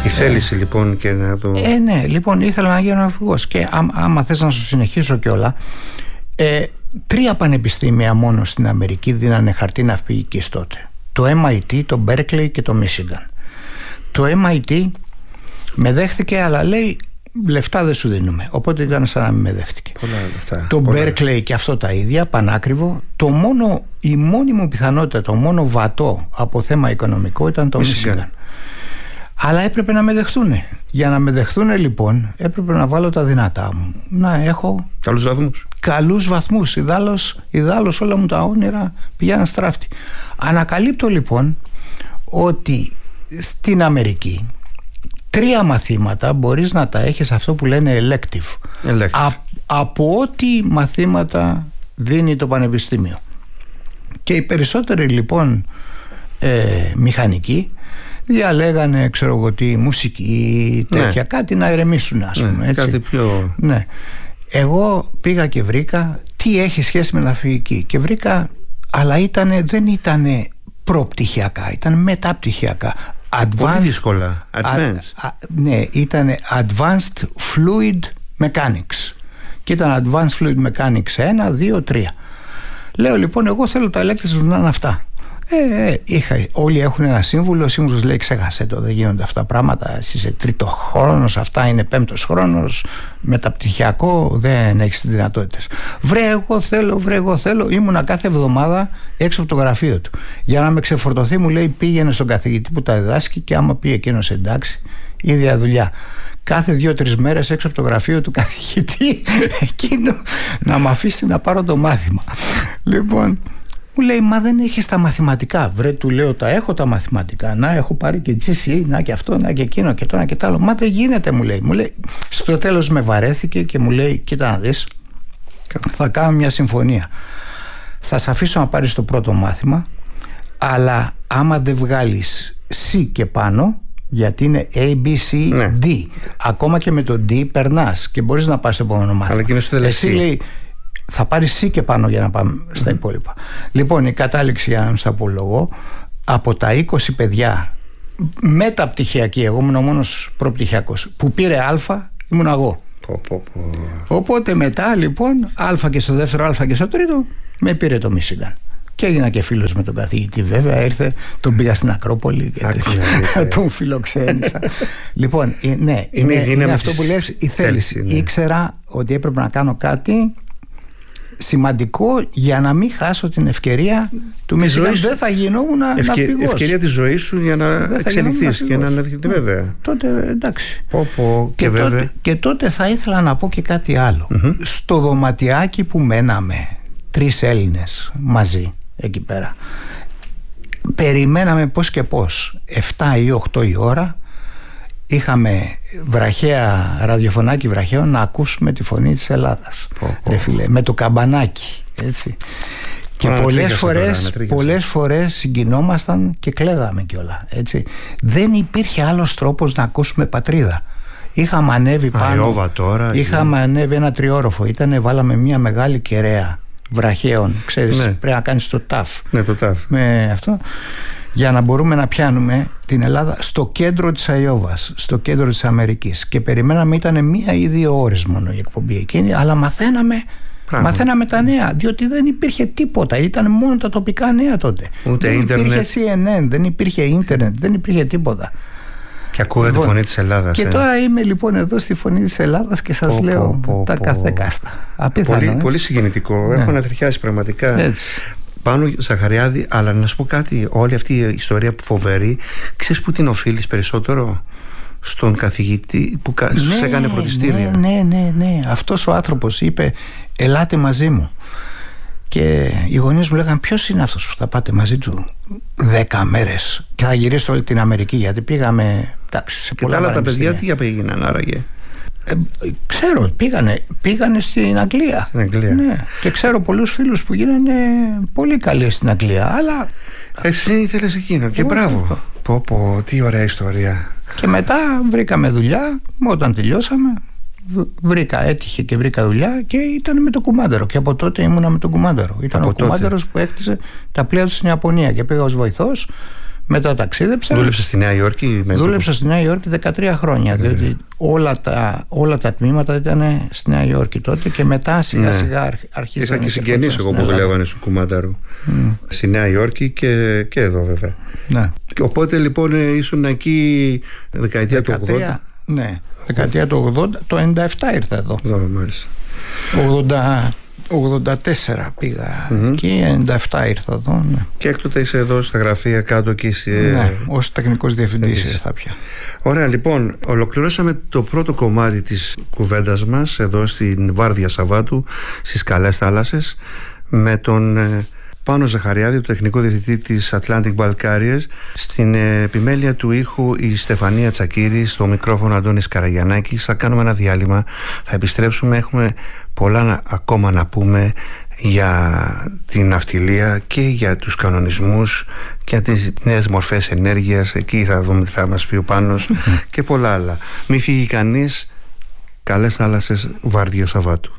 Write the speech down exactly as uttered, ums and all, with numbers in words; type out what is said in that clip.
Η θέληση ε, λοιπόν και να το... Ε, ναι, λοιπόν ήθελα να γίνω ναυπηγός. Και α, άμα θες να σου συνεχίσω κιόλα, ε, τρία πανεπιστήμια μόνο στην Αμερική δίνανε χαρτί ναυπηγικής τότε. Το εμ άι τι, το Berkeley και το Michigan. Το εμ άι τι με δέχτηκε, αλλά λέει λεφτά δεν σου δίνουμε. Οπότε ήταν σαν να μην με δέχτηκε. Πολλά λεφτά. Το πολλά. Berkeley και αυτό τα ίδια, πανάκριβο. Το μόνο, η μόνη μου πιθανότητα, το μόνο βατό από θέμα οικονομικό ήταν το Michigan. Michigan. Αλλά έπρεπε να με δεχτούν. Για να με δεχτούν λοιπόν έπρεπε να βάλω τα δυνατά μου. Να έχω καλούς βαθμούς. Καλούς βαθμούς. Ιδάλλως, ιδάλλως όλα μου τα όνειρα πηγαίναν στράφτη. Ανακαλύπτω λοιπόν ότι στην Αμερική τρία μαθήματα μπορείς να τα έχεις αυτό που λένε elective, elective. Α, από ό,τι μαθήματα δίνει το πανεπιστήμιο. Και οι περισσότεροι λοιπόν ε, μηχανικοί διαλέγανε, ξέρω εγώ τι, μουσική, τέτοια, ναι. κάτι να ηρεμήσουν, ας πούμε, ναι, έτσι. Κάτι πιο... Ναι. Εγώ πήγα και βρήκα τι έχει σχέση με ναυπηγική και βρήκα, αλλά ήτανε, δεν ήτανε προπτυχιακά, ήταν μεταπτυχιακά. Advanced, πολύ δύσκολα. Advanced. Α, α, ναι, ήταν Advanced Fluid Mechanics. Και ήταν Advanced Fluid Mechanics ένα, δύο, τρία. Λέω λοιπόν, εγώ θέλω τα electrics να είναι αυτά. Ε, ε, είχα, όλοι έχουν ένα σύμβουλο. Ο σύμβουλος λέει: ξέχασε το, δεν γίνονται αυτά πράγματα. Εσύ είσαι τρίτο χρόνος, αυτά είναι πέμπτος χρόνος. Μεταπτυχιακό, δεν έχεις τις δυνατότητες. Βρε, εγώ θέλω, βρε, εγώ θέλω. Ήμουνα κάθε εβδομάδα έξω από το γραφείο του. Για να με ξεφορτωθεί, μου λέει: πήγαινε στον καθηγητή που τα διδάσκει και άμα πει εκείνος εντάξει, ίδια δουλειά. Κάθε δύο-τρεις μέρες έξω από το γραφείο του καθηγητή, εκείνο να μ' αφήσει να πάρω το μάθημα. Λοιπόν. Μου λέει, μα δεν έχεις τα μαθηματικά. Βρε, του λέω, τα έχω τα μαθηματικά. Να, έχω πάρει και τζι σι ι, να και αυτό, να και εκείνο και το ένα και το άλλο. Μα δεν γίνεται, μου λέει. Μου λέει. Στο τέλος με βαρέθηκε και μου λέει, κοίτα να δεις, θα κάνω μια συμφωνία. Θα σε αφήσω να πάρεις το πρώτο μάθημα, αλλά άμα δεν βγάλεις C και πάνω, γιατί είναι A, B, C, ναι. D. Ακόμα και με το D περνάς και μπορείς να πας στο επόμενο μάθημα. Αλλά και είναι στο Εσύ λέει, θα πάρεις C και πάνω για να πάμε στα mm. υπόλοιπα. Λοιπόν, η κατάληξη, για να σας απολογώ, από τα είκοσι παιδιά μεταπτυχιακοί, εγώ ήμουν ο μόνος προπτυχιακός που πήρε Α, ήμουν εγώ. Πω, πω, πω. Οπότε μετά λοιπόν Α και στο δεύτερο, Α και στο τρίτο, με πήρε το Michigan. Και έγινα και φίλος με τον καθηγητή, βέβαια. Ήρθε, τον πήγα στην Ακρόπολη και τον φιλοξένησα. Λοιπόν, ναι, είναι, είναι, είναι αυτό που λες, η θέληση. Ναι. Ήξερα ότι έπρεπε να κάνω κάτι σημαντικό για να μην χάσω την ευκαιρία του Michigan. Δεν θα γινόμουν ναυπηγός. Ευκαιρία της ζωής σου για να εξελιχθείς και να αναδειχθεί, βέβαια. Τότε εντάξει. Πω, πω, και, και, βέβαια. Τότε, και τότε θα ήθελα να πω και κάτι άλλο. Mm-hmm. Στο δωματιάκι που μέναμε, τρεις Έλληνες μαζί εκεί πέρα, περιμέναμε πώς και πώς εφτά ή οκτώ η ώρα. Είχαμε βραχαία, ραδιοφωνάκι βραχαίο, να ακούσουμε τη φωνή της Ελλάδας. Oh, oh. Ρε φίλε, με το καμπανάκι, έτσι. Και oh, πολλές φορές, τώρα, πολλές φορές συγκινόμασταν και κλαίγαμε κιόλα, έτσι. Δεν υπήρχε άλλος τρόπος να ακούσουμε πατρίδα. Είχαμε ανέβει πάνω, Αϊόβα τώρα, είχαμε yeah. ανέβει ένα τριόροφο. Ήτανε, βάλαμε μια μεγάλη κεραία βραχαίων, ξέρεις, ναι. πρέπει να κάνεις το ταφ. Ναι, το ταφ. Με αυτό, για να μπορούμε να πιάνουμε την Ελλάδα στο κέντρο της Αϊόβας, στο κέντρο της Αμερικής. Και περιμέναμε, ήταν μία ή δύο ώρες μόνο η εκπομπή εκείνη, αλλά μαθαίναμε, μαθαίναμε τα νέα, διότι δεν υπήρχε τίποτα, ήταν μόνο τα τοπικά νέα τότε. Ούτε δεν ίντερνετ. υπήρχε σι εν εν, δεν υπήρχε ίντερνετ, δεν υπήρχε τίποτα. Και ακούγατε λοιπόν, τη φωνή της Ελλάδας. Και ε. τώρα είμαι λοιπόν εδώ στη φωνή της Ελλάδας και σας πω, λέω πω, πω, τα πω. καθεκάστα. Απίθανο, πολύ, ε? πολύ συγκινητικό. Ναι. Έχω ανατριχιάσει πραγματικά. Έτσι. Πάνω Ζαχαριάδη, αλλά να σου πω κάτι, όλη αυτή η ιστορία που φοβερή, ξέρεις που την οφείλεις περισσότερο? Στον καθηγητή που ναι, σου έκανε φροντιστήρια. Ναι, ναι, ναι, ναι. Αυτός ο άνθρωπος είπε, ελάτε μαζί μου. Και οι γονείς μου λέγανε, ποιος είναι αυτός που θα πάτε μαζί του δέκα μέρες και θα γυρίσει όλη την Αμερική? Γιατί πήγαμε, εντάξει, σε πολλά. Και τα άλλα τα παιδιά τι έγιναν άραγε? Ε, ξέρω, πήγανε, πήγανε στην Αγγλία. Στην Αγγλία. Ναι. Και ξέρω πολλούς φίλους που γίνανε πολύ καλοί στην Αγγλία. Αλλά εσύ ήθελες εκείνο και μπράβο. Πω πω, τι ωραία ιστορία. Και μετά βρήκαμε δουλειά. Όταν τελειώσαμε, βρήκα, έτυχε και βρήκα δουλειά και ήταν με το κουμάντερο. Και από τότε ήμουνα με τον κουμάντερο. Ήταν από ο κουμάντερος που έκτισε τα πλοία του στην Ιαπωνία. Και πήγα ως βοηθός Μετά ταξίδεψα. Δούλεψα στη Νέα Υόρκη. Δούλεψα στη Νέα Υόρκη δεκατρία χρόνια. Ναι. Διότι όλα τα, όλα τα τμήματα ήταν στη Νέα Υόρκη τότε και μετά σιγά σιγά ναι. αρχίσαν. Είχα και συγγενείς εγώ που δουλεύανε στο Κουμάνταρο. Mm. Στη Νέα Υόρκη και, και εδώ βέβαια. Ναι. Οπότε λοιπόν ήσουν εκεί δεκαετία του ογδόντα. Ναι, δεκαετία του ογδόντα. Το ενενήντα επτά ήρθα εδώ. Εδώ μάλιστα. ογδόντα, ογδόντα τέσσερα πήγα mm-hmm. και ενενήντα επτά ήρθα εδώ. Ναι. Και έκτοτε είσαι εδώ στα γραφεία κάτω και είσαι... Ναι, ως τεχνικός διευθυντής ήρθα πια. Ωραία, λοιπόν, ολοκληρώσαμε το πρώτο κομμάτι της κουβέντας μας εδώ στην Βάρδια Σαββάτου στις Καλές Θάλασσες με τον Πάνο Ζαχαριάδη, το τεχνικό διευθυντή της Atlantic Bulk Carriers. Στην επιμέλεια του ήχου η Στεφανία Τσακίρη, στο μικρόφωνο Αντώνης Καραγιαννάκης. Θα κάνουμε ένα διάλειμμα, θα επιστρέψουμε, έχουμε πολλά να, ακόμα να πούμε για την ναυτιλία και για τους κανονισμούς και για τις νέες μορφές ενέργειας. Εκεί θα δούμε τι θα μας πει ο Πάνος και πολλά άλλα. Μη φύγει κανείς. Καλές θάλασσες, Βάρδια Σαββάτου.